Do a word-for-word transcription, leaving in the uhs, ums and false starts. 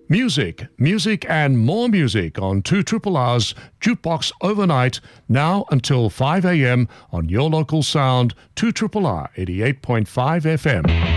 Music, music and more music on two Triple R's Jukebox Overnight, now until five a.m. on your local sound, two Triple R eighty-eight point five F M.